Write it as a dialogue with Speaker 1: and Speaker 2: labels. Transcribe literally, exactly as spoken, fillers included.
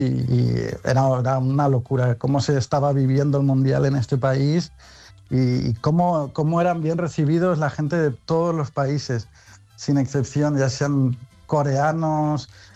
Speaker 1: y, y era, era una locura cómo se estaba viviendo el Mundial en este país y, y cómo, cómo eran bien recibidos la gente de todos los países, sin excepción, ya sean coreanos,